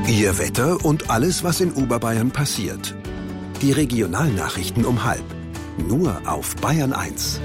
Ihr Wetter und alles, was in Oberbayern passiert. Die Regionalnachrichten um 12:30. Nur auf Bayern 1.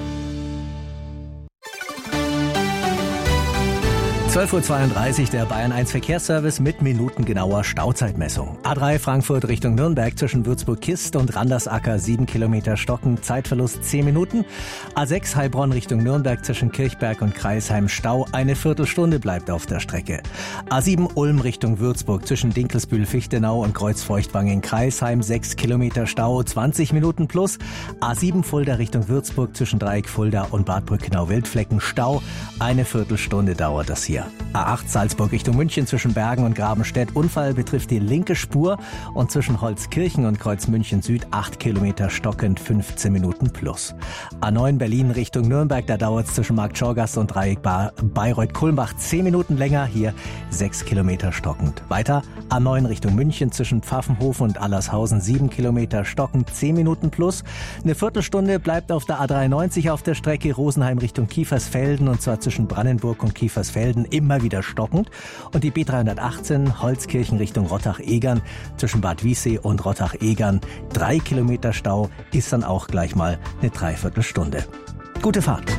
12:32 Uhr der Bayern 1 Verkehrsservice mit minutengenauer Stauzeitmessung. A3 Frankfurt Richtung Nürnberg zwischen Würzburg-Kist und Randersacker 7 Kilometer stocken, Zeitverlust 10 Minuten. A6 Heilbronn Richtung Nürnberg zwischen Kirchberg und Kreisheim Stau, eine Viertelstunde bleibt auf der Strecke. A7 Ulm Richtung Würzburg zwischen Dinkelsbühl-Fichtenau und Kreuzfeuchtwangen Kreisheim 6 Kilometer Stau, 20 Minuten plus. A7 Fulda Richtung Würzburg zwischen Dreieck Fulda und Bad Brückenau-Wildflecken Stau, eine Viertelstunde dauert das hier. A8 Salzburg Richtung München zwischen Bergen und Grabenstedt. Unfall betrifft die linke Spur und zwischen Holzkirchen und Kreuz München Süd 8 Kilometer stockend, 15 Minuten plus. A9 Berlin Richtung Nürnberg, da dauert es zwischen Markt-Schorgast und Dreieck Bayreuth-Kulmbach 10 Minuten länger, hier 6 Kilometer stockend. Weiter A9 Richtung München zwischen Pfaffenhofen und Allershausen 7 Kilometer stockend, 10 Minuten plus. Eine Viertelstunde bleibt auf der A93 auf der Strecke Rosenheim Richtung Kiefersfelden, und zwar zwischen Brandenburg und Kiefersfelden immer wieder stockend. Und die B318 Holzkirchen Richtung Rottach-Egern zwischen Bad Wiessee und Rottach-Egern 3 Kilometer Stau, ist dann auch gleich mal eine Dreiviertelstunde. Gute Fahrt.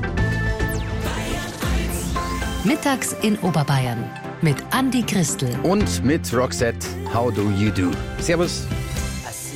Mittags in Oberbayern mit Andi Christel und mit Roxette How Do You Do. Servus.